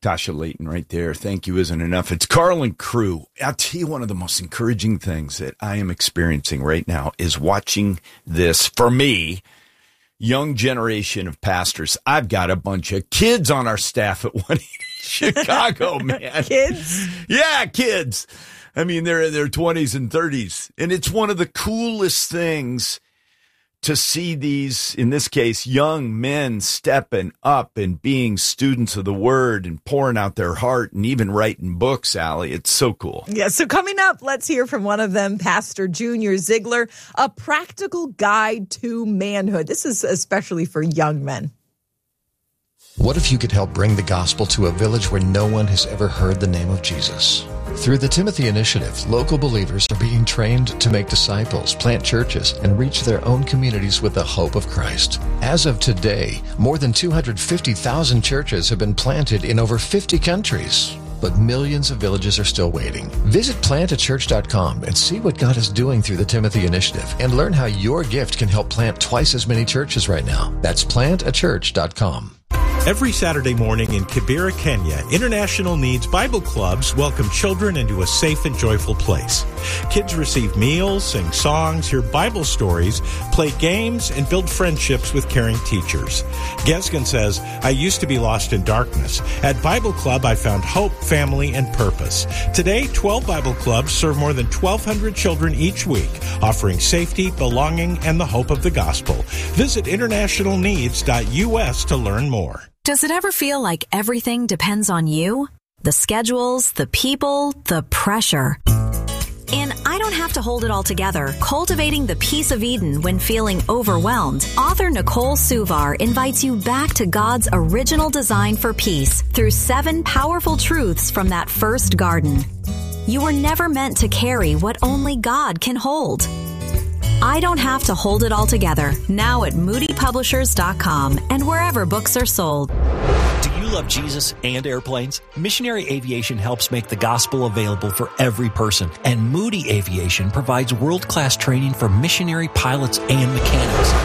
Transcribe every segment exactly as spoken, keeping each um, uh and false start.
Tasha Layton right there. Thank you isn't enough. It's Carl and crew. I'll tell you, one of the most encouraging things that I am experiencing right now is watching this, for me, young generation of pastors. I've got a bunch of kids on our staff at one eighty Chicago, man. Kids? Yeah, kids. I mean, they're in their twenties and thirties. And it's one of the coolest things to see these, in this case, young men stepping up and being students of the word and pouring out their heart and even writing books, Allie. It's so cool. Yeah, so coming up, let's hear from one of them, Pastor Junior Ziegler, a practical guide to manhood. This is especially for young men. What if you could help bring the gospel to a village where no one has ever heard the name of Jesus? Through the Timothy Initiative, local believers are being trained to make disciples, plant churches, and reach their own communities with the hope of Christ. As of today, more than two hundred fifty thousand churches have been planted in over fifty countries. But millions of villages are still waiting. Visit plant a church dot com and see what God is doing through the Timothy Initiative and learn how your gift can help plant twice as many churches right now. That's plant a church dot com. Every Saturday morning in Kibera, Kenya, International Needs Bible Clubs welcome children into a safe and joyful place. Kids receive meals, sing songs, hear Bible stories, play games, and build friendships with caring teachers. Gesgen says, I used to be lost in darkness. At Bible Club, I found hope, family, and purpose. Today, twelve Bible Clubs serve more than twelve hundred children each week, offering safety, belonging, and the hope of the gospel. Visit international needs dot U S to learn more. Does it ever feel like everything depends on you? The schedules, the people, the pressure. In I Don't Have to Hold It All Together, Cultivating the Peace of Eden When Feeling Overwhelmed, author Nicole Suvar invites you back to God's original design for peace through seven powerful truths from that first garden. You were never meant to carry what only God can hold. I Don't Have to Hold It All Together, now at moody publishers dot com and wherever books are sold. Do you love Jesus and airplanes? Missionary Aviation helps make the gospel available for every person, and Moody Aviation provides world-class training for missionary pilots and mechanics.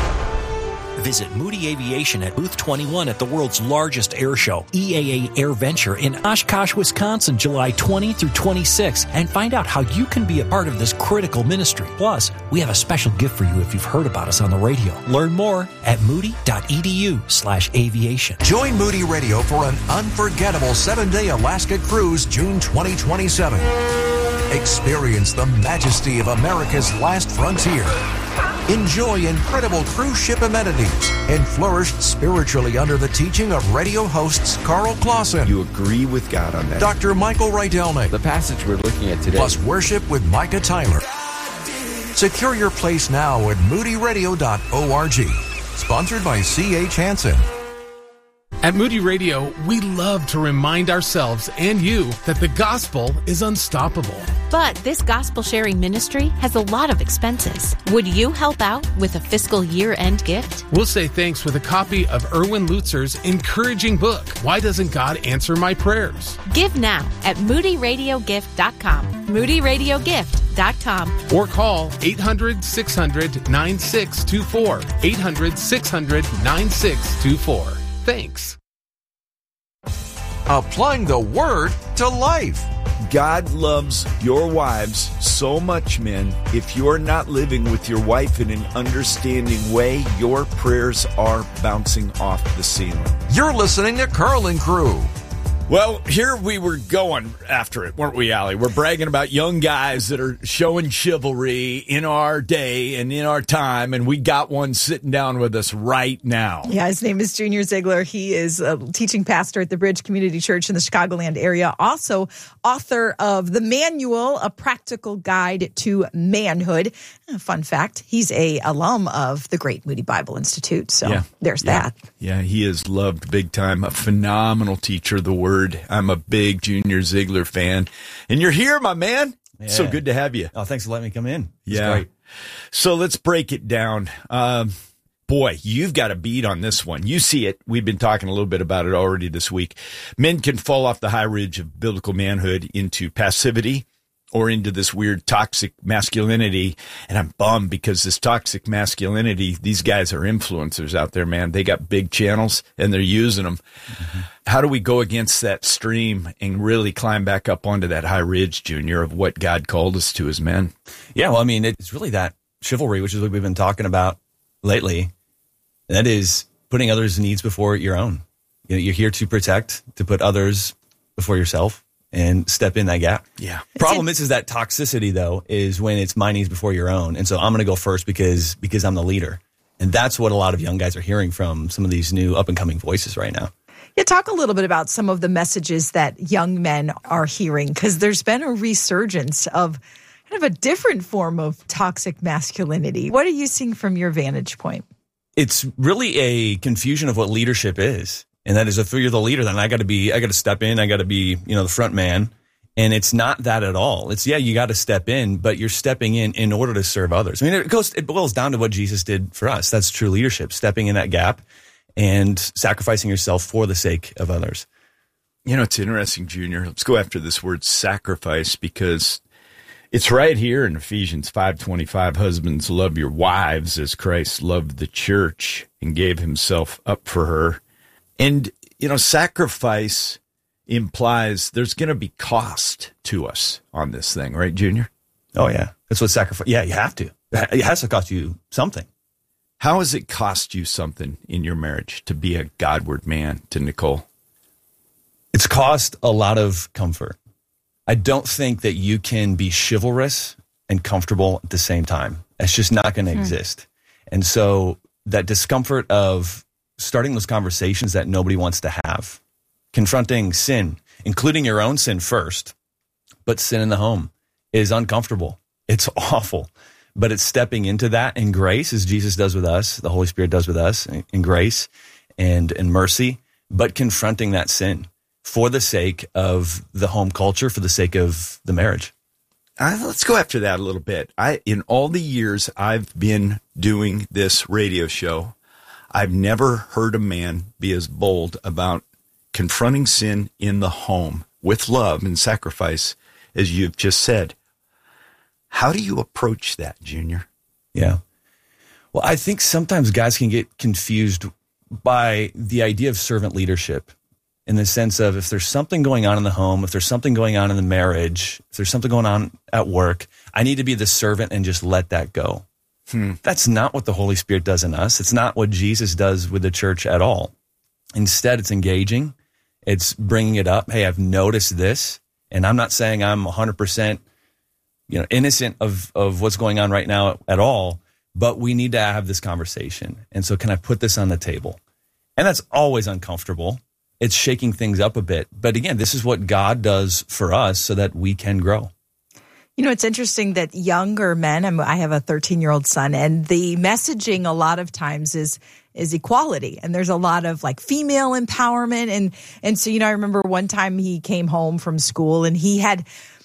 Visit Moody Aviation at Booth twenty-one at the world's largest air show, E A A Air Venture in Oshkosh, Wisconsin, July twentieth through twenty-sixth, and find out how you can be a part of this critical ministry. Plus, we have a special gift for you if you've heard about us on the radio. Learn more at moody dot e d u slash aviation. Join Moody Radio for an unforgettable seven-day Alaska cruise June twenty twenty-seven. Experience the majesty of America's last frontier. Enjoy incredible cruise ship amenities and flourish spiritually under the teaching of radio hosts Carl Clausen. You agree with God on that? Doctor Michael Rydelnik. The passage we're looking at today. Plus worship with Micah Tyler. Secure your place now at moody radio dot org. Sponsored by C H Hansen. At Moody Radio, we love to remind ourselves and you that the gospel is unstoppable. But this gospel-sharing ministry has a lot of expenses. Would you help out with a fiscal year-end gift? We'll say thanks with a copy of Erwin Lutzer's encouraging book, Why Doesn't God Answer My Prayers? Give now at moody radio gift dot com. moody radio gift dot com. Or call eight hundred, six hundred, nine six two four. eight hundred, six hundred, nine six two four. Thanks. Applying the word to life. God loves your wives so much, men. If you're not living with your wife in an understanding way, your prayers are bouncing off the ceiling. You're listening to Carl and Crew. Well, here we were going after it, weren't we, Allie? We're bragging about young guys that are showing chivalry in our day and in our time, and we got one sitting down with us right now. Yeah, his name is Junior Ziegler. He is a teaching pastor at the Bridge Community Church in the Chicagoland area. Also, author of The Manual, a practical guide to manhood. Fun fact, he's a alum of the great Moody Bible Institute, so yeah, there's yeah, that. Yeah, he is loved big time, a phenomenal teacher of the word. I'm a big Junior Ziegler fan. And you're here, my man. Yeah. So good to have you. Oh, thanks for letting me come in. It's yeah. great. So let's break it down. Um, boy, you've got a beat on this one. You see it. We've been talking a little bit about it already this week. Men can fall off the high ridge of biblical manhood into passivity or into this weird toxic masculinity. And I'm bummed because this toxic masculinity, these guys are influencers out there, man. They got big channels and they're using them. Mm-hmm. How do we go against that stream and really climb back up onto that high ridge, Junior, of what God called us to as men? Yeah, well, I mean, it's really that chivalry, which is what we've been talking about lately. That is putting others' needs before your own. You know, you're here to protect, to put others before yourself and step in that gap. Yeah. Problem is, is that toxicity, though, is when it's my needs before your own. And so I'm going to go first because because I'm the leader. And that's what a lot of young guys are hearing from some of these new up-and-coming voices right now. Yeah, talk a little bit about some of the messages that young men are hearing, because there's been a resurgence of kind of a different form of toxic masculinity. What are you seeing from your vantage point? It's really a confusion of what leadership is. And that is, if you're the leader, then I got to be, I got to step in, I got to be, you know, the front man. And it's not that at all. It's, yeah, you got to step in, but you're stepping in in order to serve others. I mean, it goes, it boils down to what Jesus did for us. That's true leadership, stepping in that gap and sacrificing yourself for the sake of others. You know, it's interesting, Junior. Let's go after this word sacrifice, because it's right here in Ephesians five twenty-five. Husbands, love your wives as Christ loved the church and gave himself up for her. And, you know, sacrifice implies there's going to be cost to us on this thing, right, Junior? Oh, yeah. That's what sacrifice, yeah, you have to. It has to cost you something. How has it cost you something in your marriage to be a Godward man to Nicole? It's cost a lot of comfort. I don't think that you can be chivalrous and comfortable at the same time. That's just not going to hmm. exist. And so that discomfort of starting those conversations that nobody wants to have, confronting sin, including your own sin first, but sin in the home is uncomfortable. It's awful, but it's stepping into that in grace, as Jesus does with us, the Holy Spirit does with us, in grace and in mercy, but confronting that sin for the sake of the home culture, for the sake of the marriage. Uh, let's go after that a little bit. I, in all the years I've been doing this radio show, I've never heard a man be as bold about confronting sin in the home with love and sacrifice as you've just said. How do you approach that, Junior? Yeah. Well, I think sometimes guys can get confused by the idea of servant leadership, in the sense of, if there's something going on in the home, if there's something going on in the marriage, if there's something going on at work, I need to be the servant and just let that go. Hmm. That's not what the Holy Spirit does in us. It's not what Jesus does with the church at all. Instead, it's engaging. It's bringing it up. Hey, I've noticed this, and I'm not saying I'm one hundred percent, you know, innocent of, of what's going on right now at all, but we need to have this conversation. And so can I put this on the table? And that's always uncomfortable. It's shaking things up a bit. But again, this is what God does for us so that we can grow. You know, it's interesting that younger men, I'm, I have a thirteen-year-old son, and the messaging a lot of times is is equality. And there's a lot of like female empowerment. And, and so, you know, I remember one time he came home from school and he had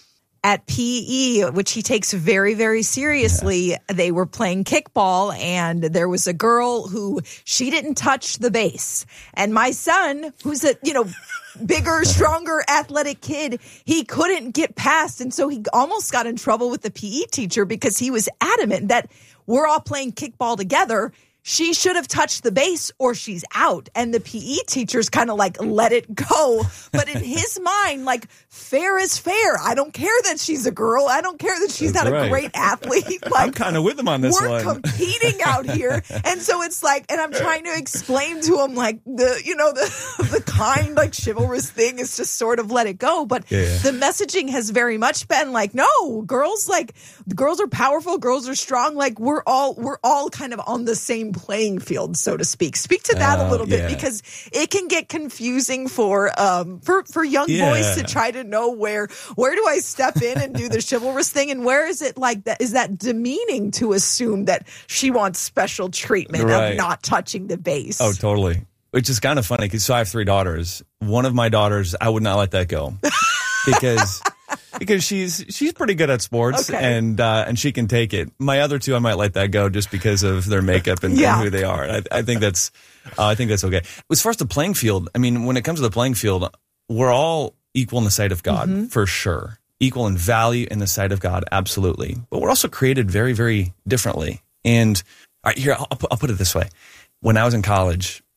at P E, which he takes very, very seriously, yeah. They were playing kickball and there was a girl who, she didn't touch the base. And my son, who's a, you know, bigger, stronger, athletic kid, he couldn't get past. And so he almost got in trouble with the P E teacher because he was adamant that we're all playing kickball together. She should have touched the base or she's out. And the P E teachers kind of like let it go. But in his mind, like, fair is fair. I don't care that she's a girl. I don't care that she's That's not right. a great athlete. Like, I'm kind of with him on this we're one. competing out here. And so it's like, and I'm trying to explain to him like the, you know, the, the kind, like chivalrous thing is just sort of let it go. But yeah. the messaging has very much been like, no, girls, like, girls are powerful. Girls are strong. Like, we're all, we're all kind of on the same playing field, so to speak. Speak to that uh, a little yeah. bit, because it can get confusing for um for for young yeah. boys to try to know where where do I step in and do the chivalrous thing, and where is it like that? Is that demeaning to assume that she wants special treatment right. of not touching the base? Oh, totally. Which is kind of funny because so I have three daughters. One of my daughters, I would not let that go because. Because she's she's pretty good at sports okay. and uh, and she can take it. My other two, I might let that go just because of their makeup and, yeah. and who they are. I, I think that's uh, I think that's okay. As far as the playing field, I mean, when it comes to the playing field, we're all equal in the sight of God mm-hmm. for sure. Equal in value in the sight of God, absolutely. But we're also created very, very differently. And all right, here I'll, I'll put it this way: when I was in college,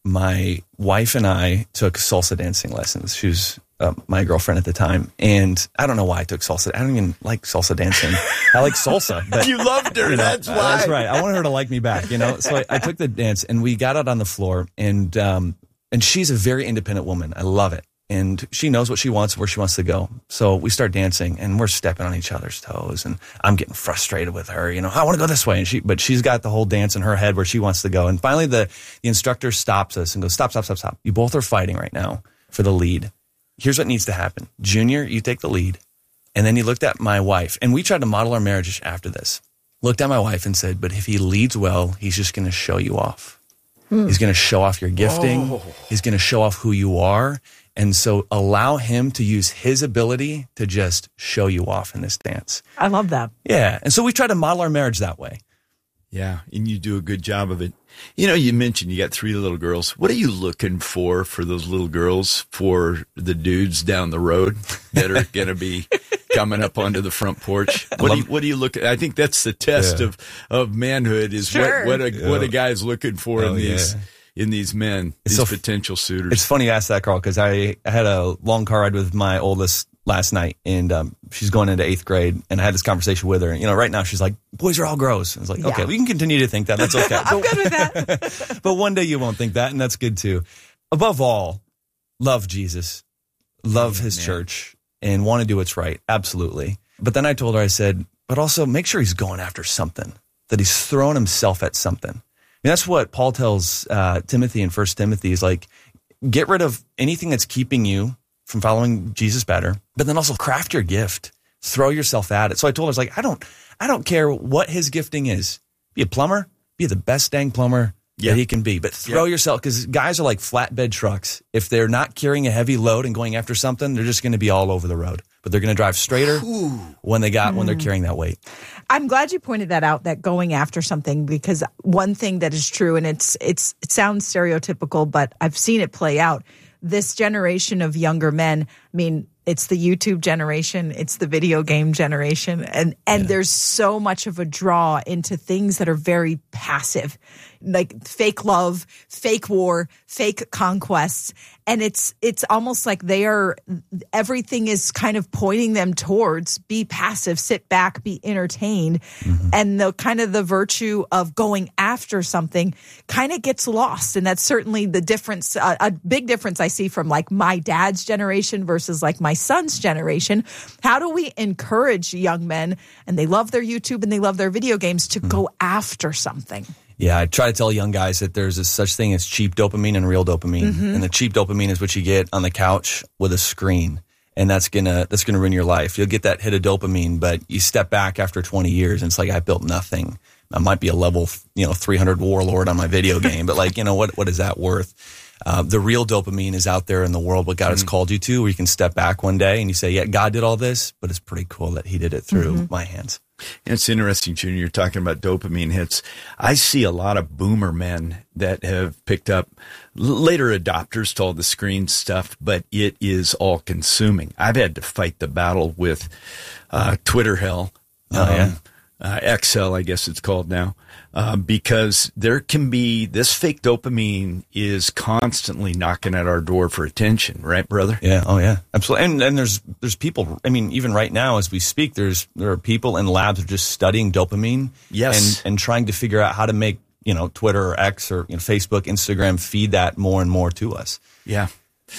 my wife and I took salsa dancing lessons. She was uh, my girlfriend at the time. And I don't know why I took salsa. I don't even like salsa dancing. I like salsa. But, you loved her. You know, that's why. That's right. I wanted her to like me back, you know? So I, I took the dance and we got out on the floor and, um, and she's a very independent woman. I love it. And she knows what she wants, where she wants to go. So we start dancing and we're stepping on each other's toes and I'm getting frustrated with her. You know, I want to go this way. And she, but she's got the whole dance in her head where she wants to go. And finally the, the instructor stops us and goes, stop, stop, stop, stop. You both are fighting right now for the lead. Here's what needs to happen. Junior, you take the lead. And then he looked at my wife and we tried to model our marriage after this. Looked at my wife and said, but if he leads well, he's just going to show you off. Hmm. He's going to show off your gifting. Whoa. He's going to show off who you are. And so allow him to use his ability to just show you off in this dance. I love that. Yeah. And so we try to model our marriage that way. Yeah. And you do a good job of it. You know, you mentioned you got three little girls. What are you looking for for those little girls for the dudes down the road that are going to be coming up onto the front porch? What do you, what do you look at? I think that's the test yeah. of, of manhood is sure. what, what a, yeah. what a guy's looking for oh, in these yeah. in these men, these so, potential suitors. It's funny you asked that, Carl, because I, I had a long car ride with my oldest last night, and um, she's going into eighth grade, and I had this conversation with her. And, you know, right now she's like, boys are all gross. I was like, yeah. okay, we can continue to think that. That's okay. I'm good with that. But one day you won't think that, and that's good too. Above all, love Jesus, love his man. church, and want to do what's right. Absolutely. But then I told her, I said, but also make sure he's going after something, that he's throwing himself at something. And that's what Paul tells uh, Timothy in First Timothy is like, get rid of anything that's keeping you from following Jesus better, but then also craft your gift, throw yourself at it. So I told her, I was like, I don't, I don't care what his gifting is. Be a plumber, be the best dang plumber yeah. that he can be, but throw yeah. yourself, because guys are like flatbed trucks. If they're not carrying a heavy load and going after something, they're just going to be all over the road, but they're going to drive straighter Ooh. when they got, mm. when they're carrying that weight. I'm glad you pointed that out, that going after something, because one thing that is true, and it's it's it sounds stereotypical, but I've seen it play out. This generation of younger men, I mean, it's the YouTube generation, it's the video game generation, and and yeah. there's so much of a draw into things that are very passive, like fake love, fake war, fake conquests. And it's it's almost like they are, everything is kind of pointing them towards be passive, sit back, be entertained. Mm-hmm. And the kind of the virtue of going after something kind of gets lost. And that's certainly the difference, uh, a big difference I see from like my dad's generation versus like my son's generation. How do we encourage young men, and they love their YouTube and they love their video games, to mm-hmm. go after something? Yeah, I try to tell young guys that there's a such thing as cheap dopamine and real dopamine. Mm-hmm. And the cheap dopamine is what you get on the couch with a screen. And that's gonna that's gonna ruin your life. You'll get that hit of dopamine, but you step back after twenty years and it's like, I built nothing. I might be a level, you know, three hundred warlord on my video game, but like, you know, what what is that worth? Uh, the real dopamine is out there in the world, what God mm-hmm. has called you to, where you can step back one day and you say, yeah, God did all this, but it's pretty cool that he did it through mm-hmm. my hands. And it's interesting, Junior, you're talking about dopamine hits. I see a lot of boomer men that have picked up, later adopters to all the screen stuff, but it is all consuming. I've had to fight the battle with uh, Twitter hell. Oh, um, yeah. Uh, X L, I guess it's called now, uh, because there can be, this fake dopamine is constantly knocking at our door for attention, right, brother? Yeah, oh yeah, absolutely. And and there's there's people, I mean, even right now as we speak, there's there are people in labs who are just studying dopamine, yes, and and trying to figure out how to make, you know, Twitter or X or, you know, Facebook, Instagram feed that more and more to us. Yeah.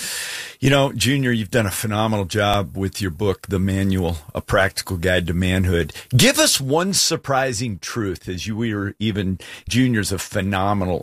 You know, Junior, you've done a phenomenal job with your book, The Manual, A Practical Guide to Manhood. Give us one surprising truth, as you were even, Junior's a phenomenal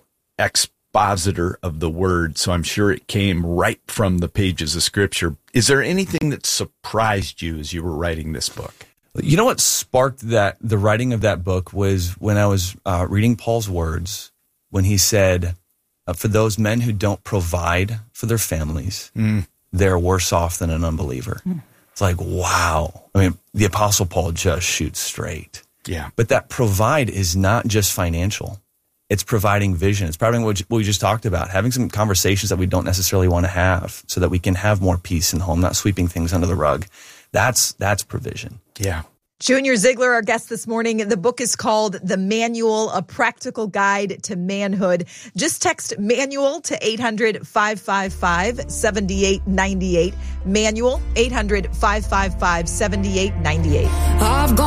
expositor of the word, so I'm sure it came right from the pages of Scripture. Is there anything that surprised you as you were writing this book? You know what sparked that, the writing of that book, was when I was uh, reading Paul's words, when he said, Uh, for those men who don't provide for their families, mm. they're worse off than an unbeliever. Mm. It's like, wow. I mean, the Apostle Paul just shoots straight. Yeah. But that provide is not just financial. It's providing vision. It's providing what we just talked about, having some conversations that we don't necessarily want to have so that we can have more peace in home, not sweeping things under the rug. That's that's provision. Yeah. Junior Ziegler, our guest this morning. The book is called The Manual, A Practical Guide to Manhood. Just text manual to eight hundred, five five five, seven eight nine eight. Manual, eight hundred, five five five, seven eight nine eight. I've gone